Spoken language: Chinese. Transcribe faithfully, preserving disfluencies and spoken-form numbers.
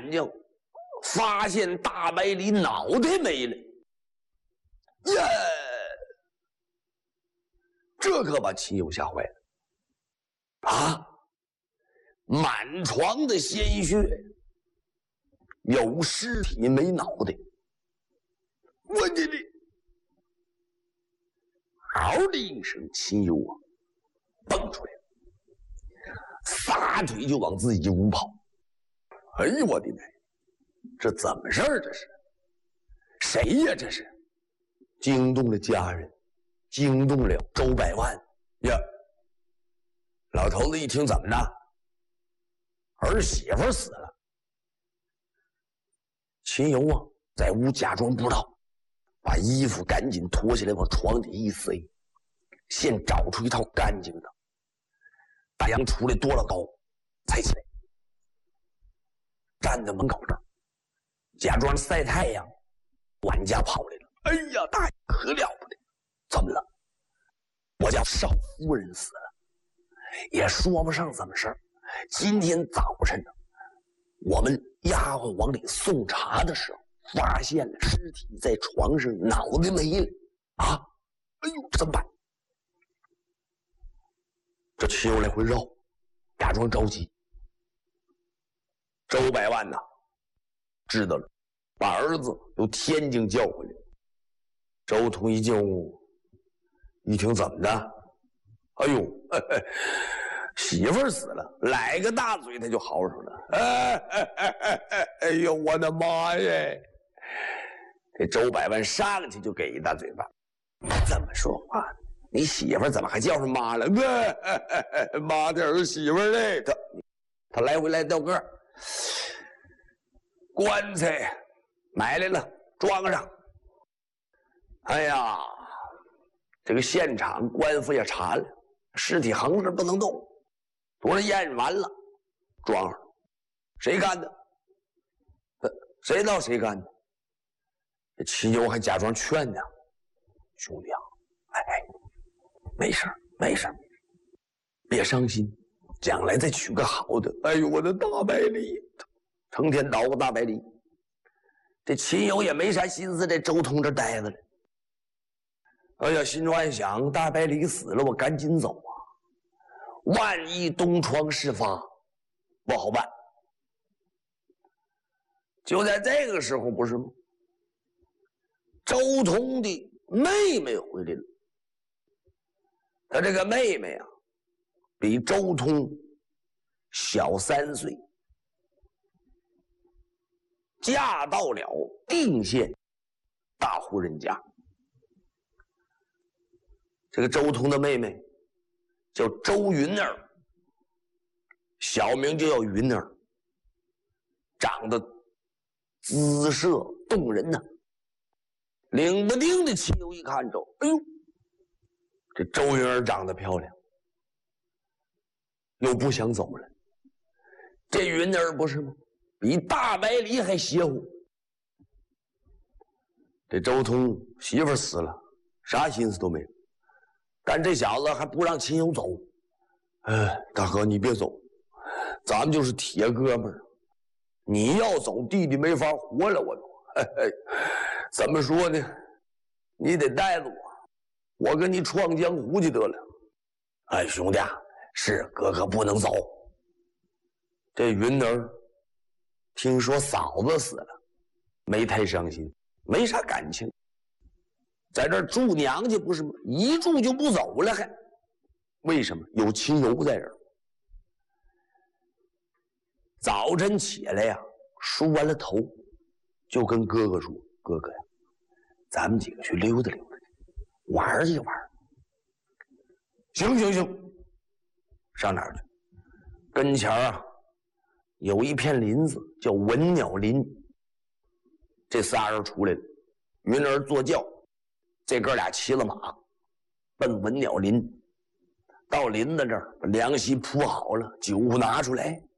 眼睛，发现大白梨脑袋没了。耶！这可把秦友吓坏了啊！满床的鲜血，有尸体没脑袋。我的的！嗷的一声，秦友啊，蹦出来了，撒腿就往自己屋跑。哎呦我的妈！这怎么事儿？这是谁呀？这是惊动了家人，惊动了周百万呀！老头子一听，怎么着？儿媳妇死了。秦友啊，在屋假装不知道，把衣服赶紧脱下来往床底一塞，先找出一套干净的。大阳出来多了高，才起来，站在门口这儿，假装晒太阳，管家跑来了。哎呀，大爷可了不得！怎么了？我家少夫人死了，也说不上怎么事儿。今天早晨呢，我们丫鬟往里送茶的时候，发现了尸体在床上，脑袋没了啊！哎呦，这怎么办？这秦友来回绕，假装着急。周百万呐，知道了，把儿子由天津叫回来。周通一进屋，一听怎么的？哎呦，嘿嘿，媳妇儿死了，来个大嘴他就嚎上了。哎哎哎哎哎哎呦，我的妈耶！这周百万上去就给一大嘴巴。怎么说话？你媳妇儿怎么还叫上妈了？哎哎哎哎，妈的儿媳妇儿嘞！他他来回来掉个儿。棺材买来了，装上。哎呀，这个现场官府也查了，尸体横着不能动，都是验完了，装上。谁干的？谁知道谁干的？这秦友还假装劝呢，兄弟啊，哎哎，没事没事，别伤心，将来再娶个好的。哎呦，我的大白梨！成天捣鼓大白梨，这秦友也没啥心思在周通这待着了。哎呀，心中暗想：大白梨死了，我赶紧走啊！万一东窗事发，不好办。就在这个时候，不是吗？周通的妹妹回来了。他这个妹妹啊，比周通小三岁。嫁到了定县大户人家。这个周通的妹妹叫周云儿，小名就叫云儿，长得姿色动人呐、啊。领不丁的秦友一看着，哎呦，这周云儿长得漂亮，又不想走了。这云儿不是吗？比大白梨还邪乎。这周通媳妇死了，啥心思都没有，但这小子还不让秦友走。哎，大哥你别走，咱们就是铁哥们儿，你要走弟弟没法活了。我都嘿嘿，怎么说呢，你得带着我，我跟你闯江湖就得了。哎，兄弟，是哥哥不能走。这云儿听说嫂子死了，没太伤心，没啥感情，在这儿住娘家不是吗？一住就不走了还？为什么？有秦友在这儿。早晨起来呀，梳完了头，就跟哥哥说：“哥哥呀，咱们几个去溜达溜达，玩一玩。”行行行，上哪儿去？跟前啊有一片林子叫文鸟林。这仨人出来了，云儿坐轿，这哥俩骑了马，奔文鸟林。到林子这儿，把凉席铺好了，酒拿出来，